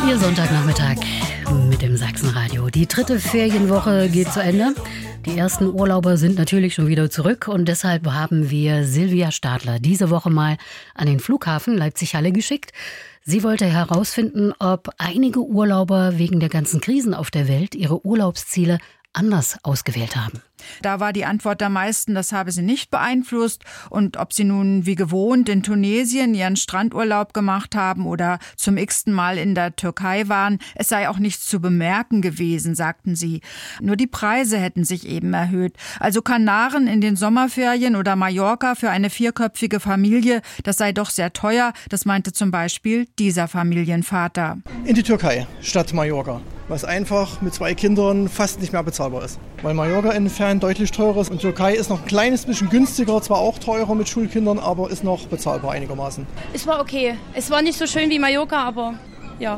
Ihr Sonntagnachmittag mit dem Sachsenradio. Die 3. Ferienwoche geht zu Ende. Die ersten Urlauber sind natürlich schon wieder zurück und deshalb haben wir Silvia Stadler diese Woche mal an den Flughafen Leipzig-Halle geschickt. Sie wollte herausfinden, ob einige Urlauber wegen der ganzen Krisen auf der Welt ihre Urlaubsziele anders ausgewählt haben. Da war die Antwort der meisten, das habe sie nicht beeinflusst. Und ob sie nun wie gewohnt in Tunesien ihren Strandurlaub gemacht haben oder zum x-ten Mal in der Türkei waren, es sei auch nichts zu bemerken gewesen, sagten sie. Nur die Preise hätten sich eben erhöht. Also Kanaren in den Sommerferien oder Mallorca für eine 4-köpfige Familie, das sei doch sehr teuer. Das meinte zum Beispiel dieser Familienvater. In die Türkei statt Mallorca, was einfach mit 2 Kindern fast nicht mehr bezahlbar ist. Weil Mallorca insofern deutlich teurer ist und Türkei ist noch ein kleines bisschen günstiger, zwar auch teurer mit Schulkindern, aber ist noch bezahlbar einigermaßen. Es war okay. Es war nicht so schön wie Mallorca, aber ja.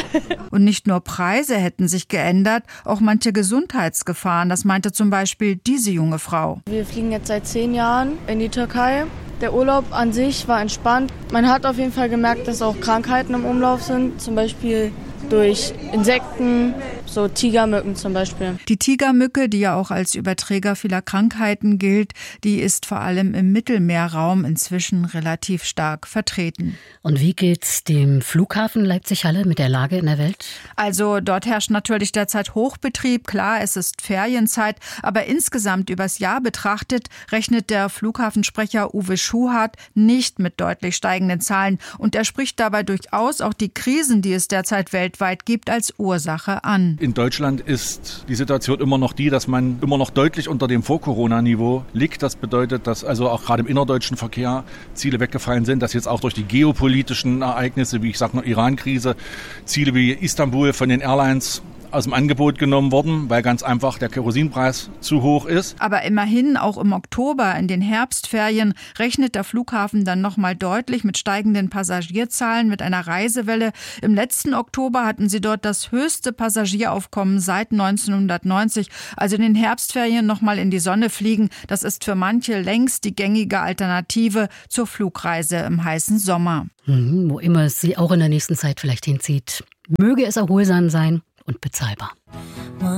Und nicht nur Preise hätten sich geändert, auch manche Gesundheitsgefahren. Das meinte zum Beispiel diese junge Frau. Wir fliegen jetzt seit 10 Jahren in die Türkei. Der Urlaub an sich war entspannt. Man hat auf jeden Fall gemerkt, dass auch Krankheiten im Umlauf sind, zum Beispiel durch Insekten, so Tigermücken zum Beispiel. Die Tigermücke, die ja auch als Überträger vieler Krankheiten gilt, die ist vor allem im Mittelmeerraum inzwischen relativ stark vertreten. Und wie geht's dem Flughafen Leipzig-Halle mit der Lage in der Welt? Also dort herrscht natürlich derzeit Hochbetrieb. Klar, es ist Ferienzeit, aber insgesamt übers Jahr betrachtet rechnet der Flughafensprecher Uwe Schuhart nicht mit deutlich steigenden Zahlen. Und er spricht dabei durchaus auch die Krisen, die es derzeit weltweit gibt, als Ursache an. In Deutschland ist die Situation immer noch die, dass man immer noch deutlich unter dem Vor-Corona-Niveau liegt. Das bedeutet, dass also auch gerade im innerdeutschen Verkehr Ziele weggefallen sind, dass jetzt auch durch die geopolitischen Ereignisse, wie ich sage, Iran-Krise, Ziele wie Istanbul von den Airlines aus dem Angebot genommen worden, weil ganz einfach der Kerosinpreis zu hoch ist. Aber immerhin, auch im Oktober, in den Herbstferien, rechnet der Flughafen dann nochmal deutlich mit steigenden Passagierzahlen, mit einer Reisewelle. Im letzten Oktober hatten sie dort das höchste Passagieraufkommen seit 1990. Also in den Herbstferien nochmal in die Sonne fliegen, das ist für manche längst die gängige Alternative zur Flugreise im heißen Sommer. Wo immer es sie auch in der nächsten Zeit vielleicht hinzieht. Möge es erholsam sein und bezahlbar.